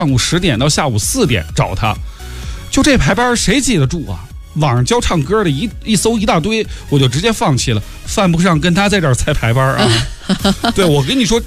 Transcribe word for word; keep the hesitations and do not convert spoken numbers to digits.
上午十点到下午四点找他，就这排班谁记得住啊？网上教唱歌的一一搜一大堆，我就直接放弃了，犯不上跟他在这儿猜排班啊。对，我跟你说，